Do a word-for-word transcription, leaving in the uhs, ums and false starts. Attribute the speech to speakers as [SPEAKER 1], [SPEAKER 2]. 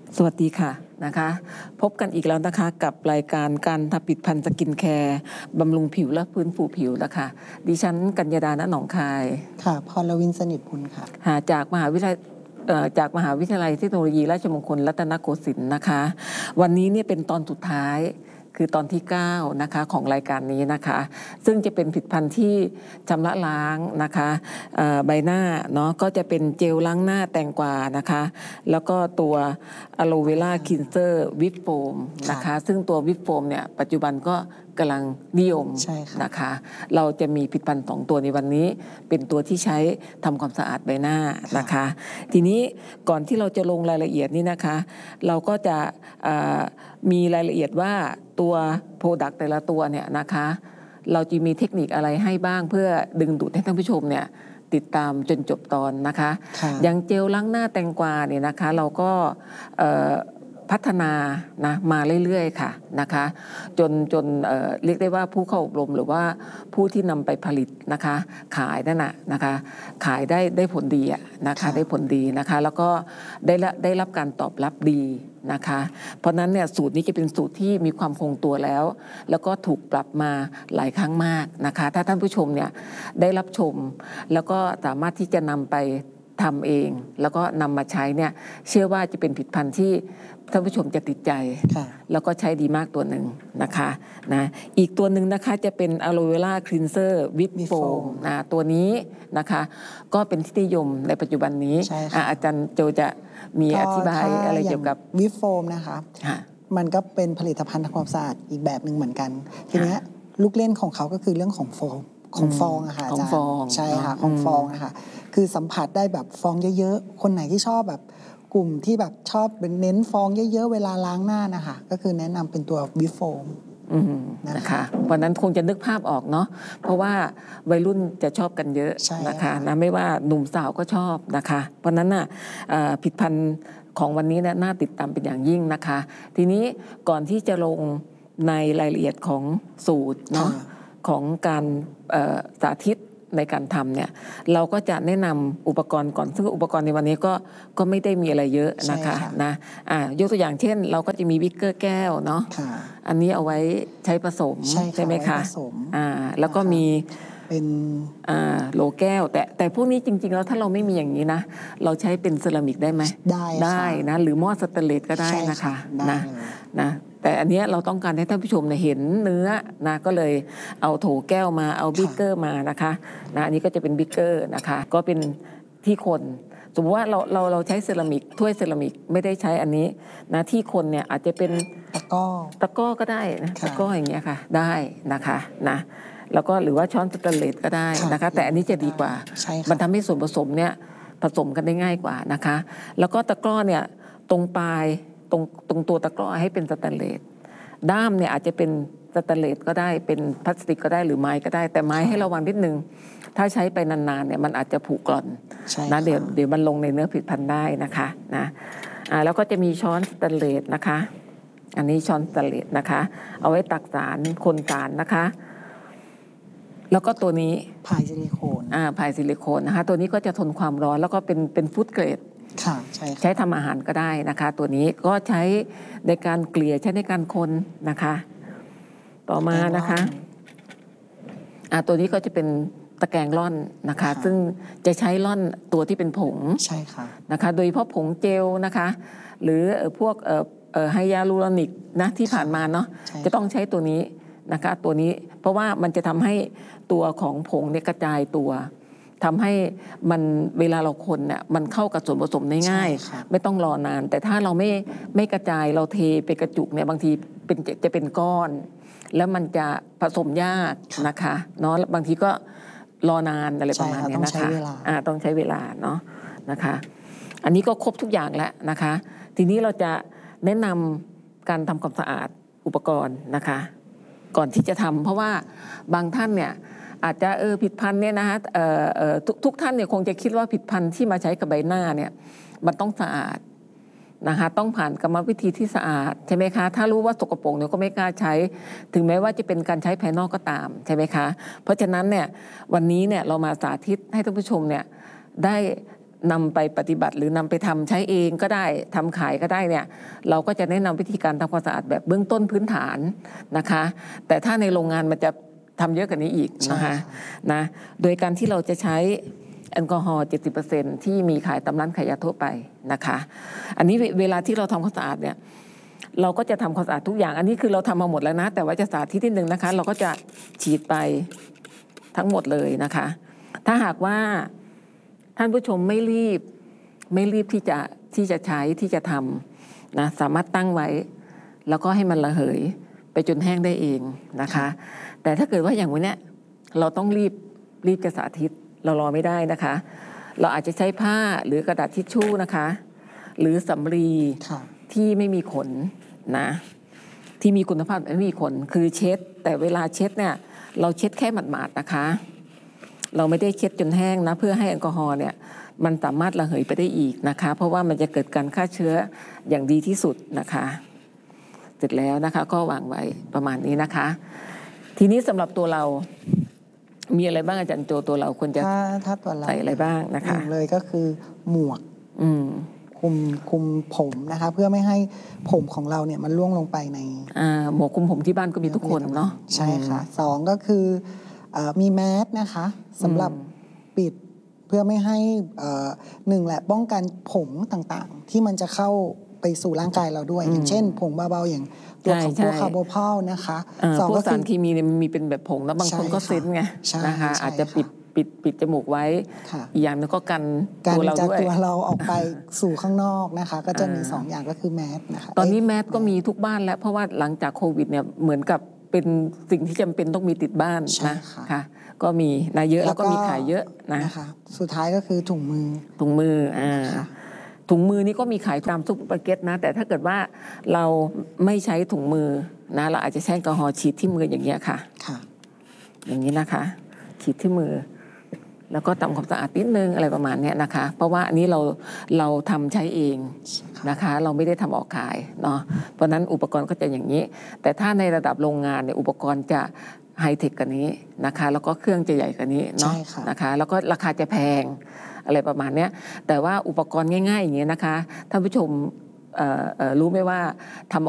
[SPEAKER 1] สวัสดีค่ะนะคะพบกันอีกแล้วนะคะกับรายการการทำผลิตภัณฑ์สกินแคร์บำรุงผิวและฟื้นฟูผิวนะคะดิฉันกัญญาดาณหนองคาย
[SPEAKER 2] ค่ะพรวินสนิทพุนค่ะ
[SPEAKER 1] หาจากมหาวิทยาลัยจากมหาวิทยาลัยเทคโนโลยีราชมงคลรัตนโกสินทร์นะคะวันนี้เนี่ยเป็นตอนสุดท้ายคือตอนที่เก้านะคะของรายการนี้นะคะซึ่งจะเป็นผลิตภัณฑ์ที่ชำระล้างนะคะใบหน้าเนาะก็จะเป็นเจลล้างหน้าแตงกวานะคะแล้วก็ตัวอะโลเวราคลีนเซอร์วิปโฟมนะคะซึ่งตัววิปโฟมเนี่ยปัจจุบันก็กำลังนิยมนะคะเราจะมีผลิตภัณฑ์สองตัวในวันนี้เป็นตัวที่ใช้ทำความสะอาดใบหน้านะคะทีนี้ก่อนที่เราจะลงรายละเอียดนี่นะคะเราก็จะมีรายละเอียดว่าตัวโปรดักต์แต่ละตัวเนี่ยนะคะเราจะมีเทคนิคอะไรให้บ้างเพื่อดึงดูดให้ท่านผู้ชมเนี่ยติดตามจนจบตอนนะคะอย่างเจลล้างหน้าแตงกวาเนี่ยนะคะเราก็พัฒนานะมาเรื่อยๆค่ะนะคะจนจน เอ่อ เรียกได้ว่าผู้เข้าอบรมหรือว่าผู้ที่นำไปผลิตนะคะขายนั่นน่ะนะคะขายได้ได้ผลดีอะนะคะได้ผลดีนะคะแล้วก็ได้ได้รับการตอบรับดีนะคะเพราะนั้นเนี่ยสูตรนี้จะเป็นสูตรที่มีความคงตัวแล้วแล้วก็ถูกปรับมาหลายครั้งมากนะคะถ้าท่านผู้ชมเนี่ยได้รับชมแล้วก็สามารถที่จะนำไปทำเองแล้วก็นำมาใช้เนี่ยเชื่อว่าจะเป็นผลิตภัณฑ์ที่ท่านผู้ชมจะติดใจแล้วก็ใช้ดีมากตัวหนึ่งนะคะนะอีกตัวหนึ่งนะคะจะเป็นอะโลเวราคลีนเซอร์วิปโฟมนะตัวนี้นะคะก็เป็นที่นิยมในปัจจุบันนี้อาจารย์โจจะมีอธิบายอะไรเกี่ยวกับ
[SPEAKER 2] วิปโฟมนะคะมันก็เป็นผลิตภัณฑ์ทำความสะอาดอีกแบบหนึ่งเหมือนกันทีนี้ลูกเล่นของเขาก็คือเรื่องของโฟมของฟองอะค่ะอาจารย์ใช่ค่ะของฟองอะค่ะคือสัมผัสได้แบบฟองเยอะๆคนไหนที่ชอบแบบกลุ่มที่แบบชอบเป็นเน้นฟองเยอะๆเวลาล้างหน้านะคะก็คือแนะนำเป็นตัววิปโฟม
[SPEAKER 1] นะคะวันนั้นคงจะนึกภาพออกเนาะเพราะว่าวัยรุ่นจะชอบกันเยอะนะคะนะไม่ว่าหนุ่มสาวก็ชอบนะคะเพราะนั้นน่ะผลิตภัณฑ์ของวันนี้เนี่ยน่าติดตามเป็นอย่างยิ่งนะคะทีนี้ก่อนที่จะลงในรายละเอียดของสูตรเนาะของการสาธิตในการทำเนี่ยเราก็จะแนะนำอุปกรณ์ก่อนซึ่งอุปกรณ์ในวันนี้ก็ก็ไม่ได้มีอะไรเยอะนะคะนะอ่ายกตัวอย่างเช่นเราก็จะมีบิ๊กเกอร์แก้วเนาะอันนี้เอาไว้ใช้ผสมใช่ไหมคะอ่าแล้วก็มี
[SPEAKER 2] เป็น
[SPEAKER 1] อ่าโหลแก้วแต่แต่พวกนี้จริงๆแล้วถ้าเราไม่มีอย่างนี้นะเราใช้เป็นเซรามิกได้ไหม
[SPEAKER 2] ได้
[SPEAKER 1] ได้นะหรือหม้อสแตนเลสก็ได้นะคะนะนะแต่อันนี้เราต้องการให้ท่านผู้ชมเห็นเนื้อนะก็เลยเอาโถแก้วมาเอาบิ๊กเกอร์มานะคะนะอันนี้ก็จะเป็นบิ๊กเกอร์นะคะก็เป็นที่คนสมมติว่าเราเราเราใช้เซรามิกถ้วยเซรามิกไม่ได้ใช้อันนี้นะที่คนเนี่ยอาจจะเป็น
[SPEAKER 2] ตะก้อ
[SPEAKER 1] ตะก้อก็ได้นะตะก้ออย่างเงี้ยค่ะได้นะคะนะแล้วก็หรือว่าช้อนสแตนเลสก็ได้นะคะแต่อันนี้จะดีกว่ามันทำให้ส่วนผสมเนี่ยผสมกันได้ง่ายกว่านะคะแล้วก็ตะกร้อเนี่ยตรงปลายตรงตรงตัวตะกร้อให้เป็นสแตนเลสด้ามเนี่ยอาจจะเป็นสแตนเลสก็ได้เป็นพลาสติกก็ได้หรือไม้ก็ได้แต่ไม้ให้ระวังนิดนึงถ้าใช้ไปนานๆเนี่ยมันอาจจะผุกร่อนนะเดี๋ยวเดี๋ยวมันลงในเนื้อผลิตภัณฑ์ได้นะคะนะอ่าแล้วก็จะมีช้อนสแตนเลสนะคะอันนี้ช้อนสแตนเลสนะคะเอาไว้ตักสารคนสารนะคะแล้วก็ตัวนี้
[SPEAKER 2] พายซิลิโคน
[SPEAKER 1] อ่าพายซิลิโคนนะคะตัวนี้ก็จะทนความร้อนแล้วก็เป็นเป็นฟู้ดเกรด
[SPEAKER 2] ค่ะใช่
[SPEAKER 1] ใช้ทำอาหารก็ได้นะคะตัวนี้ก็ใช้ในการเกลี่ยใช้ในการคนนะคะต่อมานะคะอ่าตัวนี้ก็จะเป็นตะแกรงร่อนนะคะซึ่งจะใช้ร่อนตัวที่เป็นผง
[SPEAKER 2] ใช่ค่ะ
[SPEAKER 1] นะคะโดยเฉพาะผงเจลนะคะหรือพวกเอ่อเอ่อไฮยาลูรอนิกนะที่ผ่านมาเนาะจะต้องใช้ตัวนี้นะคะตัวนี้เพราะว่ามันจะทำให้ตัวของผงเนี่ยกระจายตัวทำให้มันเวลาเราคนเนี่ยมันเข้ากับส่วนผสมได้ง่ายไม่ต้องรอนานแต่ถ้าเราไม่ไม่กระจายเราเทไปกระจุกเนี่ยบางทีเป็นจะเป็นก้อนแล้วมันจะผสมยากนะคะเนาะบางทีก็รอนานอะไรประมาณนี้นะคะอ่าต้องใช้เวลาเนาะนะคะอันนี้ก็ครบทุกอย่างแล้วนะคะทีนี้เราจะแนะนำการทำความสะอาดอุปกรณ์นะคะก่อนที่จะทำเพราะว่าบางท่านเนี่ยอาจจะเออผลิตภัณฑ์เนี่ยนะคะเอ่อเอ่อทุกทุกท่านเนี่ยคงจะคิดว่าผลิตภัณฑ์ที่มาใช้กับใบหน้าเนี่ยมันต้องสะอาดนะคะต้องผ่านกรรมวิธีที่สะอาดใช่ไหมคะถ้ารู้ว่าสกปรกเนี่ยก็ไม่กล้าใช้ถึงแม้ว่าจะเป็นการใช้ภายนอกก็ตามใช่ไหมคะเพราะฉะนั้นเนี่ยวันนี้เนี่ยเรามาสาธิตให้ท่านผู้ชมเนี่ยได้นำไปปฏิบัติหรือนำไปทำใช้เองก็ได้ทำขายก็ได้เนี่ยเราก็จะแนะนำวิธีการทำความสะอาดแบบเบื้องต้นพื้นฐานนะคะแต่ถ้าในโรงงานมันจะทำเยอะกว่านี้อีกนะคะนะโดยการที่เราจะใช้แอลกอฮอล์ เจ็ดสิบเปอร์เซ็นต์ ที่มีขายตามร้านขายยาทั่วไปนะคะอันนี้เวลาที่เราทำความสะอาดเนี่ยเราก็จะทำความสะอาดทุกอย่างอันนี้คือเราทำมาหมดแล้วนะแต่ว่าจะสาธิตนิดนึงนะคะเราก็จะฉีดไปทั้งหมดเลยนะคะถ้าหากว่าท่านผู้ชมไม่รีบไม่รีบที่จะที่จะใช้ที่จะทำนะสามารถตั้งไว้แล้วก็ให้มันระเหยไปจนแห้งได้เองนะคะแต่ถ้าเกิดว่าอย่างวันนี้เราต้องรีบรีบจะสาธิตเรารอไม่ได้นะคะเราอาจจะใช้ผ้าหรือกระดาษทิชชู่นะคะหรือสำลีที่ไม่มีขนนะที่มีคุณภาพไม่มีขนคือเช็ดแต่เวลาเช็ดเนี่ยเราเช็ดแค่หมาดๆนะคะเราไม่ได้เช็ดจนแห้งนะเพื่อให้แอลกอฮอล์เนี่ยมันสามารถระเหยไปได้อีกนะคะเพราะว่ามันจะเกิดการฆ่าเชื้ออย่างดีที่สุดนะคะเสร็จแล้วนะคะก็วางไว้ประมาณนี้นะคะทีนี้สำหรับตัวเรามีอะไรบ้างอาจารย์โจตัวเราควรจะ
[SPEAKER 2] ถ้าถ้าตัวเรา
[SPEAKER 1] ใส่อะไรบ้างนะคะ
[SPEAKER 2] เลยก็คือหมวก
[SPEAKER 1] อืม
[SPEAKER 2] คุมคุมผมนะคะเพื่อไม่ให้ผมของเราเนี่ยมันล่วงลงไปใน
[SPEAKER 1] อ่าหมวกคุมผมที่บ้านก็มีทุกคนเนาะ
[SPEAKER 2] ใช่ค่ะสองก็คือมีแมสนะคะสำหรับปิดเพื่อไม่ให้หนึ่งแหละป้องกันผงต่างๆที่มันจะเข้าไปสู่ร่างกายเราด้วยอย่างเช่นผงเบาๆอย่างตัวของพวกคาร์โบพอลนะคะ
[SPEAKER 1] สองก็สารเคมีเนี่ยมันมีเป็นแบบผงแล้วบางคนก็เซนไงนะคะอาจจะปิดปิดปิดจมูกไว้อีกอย่างนึงก็กันตัวเราด้วย
[SPEAKER 2] การจากตัวเราออกไปสู่ข้างนอกนะคะก็จะมีสองอย่างก็คือแมสนะคะ
[SPEAKER 1] ตอนนี้แมสก็มีทุกบ้านแล้วเพราะว่าหลังจากโควิดเนี่ยเหมือนกับเป็นสิ่งที่จำเป็นต้องมีติดบ้านนะค่ะก็มีนะเยอะแล้วก็มีขายเยอะนะ
[SPEAKER 2] นะคะสุดท้ายก็คือถุงมือ
[SPEAKER 1] ถุงมืออ่าถุงมือนี่ก็มีขายตามซุปเปอร์มาร์เก็ตนะแต่ถ้าเกิดว่าเราไม่ใช้ถุงมือนะเราอาจจะใช้แอลกอฮอล์ฉีดที่มืออย่างเงี้ยค่ะ
[SPEAKER 2] ค่ะ
[SPEAKER 1] อย่างนี้นะคะฉีดที่มือแล้วก็ทำความสะอาดนิดนึงอะไรประมาณนี้นะคะเพราะว่าอันนี้เราเราทำใช้เองนะคะเราไม่ได้ทำออกขายเนาะเพราะนั้นอุปกรณ์ก็จะอย่างนี้แต่ถ้าในระดับโรงงานเนี่ยอุปกรณ์จะไฮเทคกว่านี้นะคะแล้วก็เครื่องจะใหญ่กว่านี้เนาะนะคะแล้วก็ราคาจะแพงอะไรประมาณนี้แต่ว่าอุปกรณ์ง่ายๆอย่างเงี้ยนะคะท่านผู้ชมรู้ไหมว่าทำ